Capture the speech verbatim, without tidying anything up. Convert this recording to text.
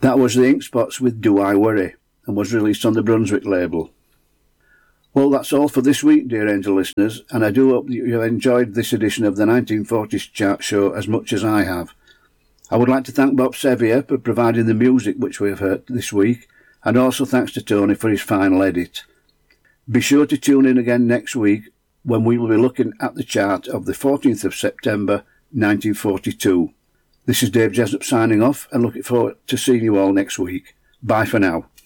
That was the Ink Spots with Do I Worry, and was released on the Brunswick label. Well, that's all for this week, dear Angel listeners, and I do hope that you have enjoyed this edition of the nineteen forties Chart Show as much as I have. I would like to thank Bob Sevier for providing the music which we have heard this week, and also thanks to Tony for his final edit. Be sure to tune in again next week when we will be looking at the chart of the fourteenth of September nineteen forty-two. This is Dave Jessup signing off and looking forward to seeing you all next week. Bye for now.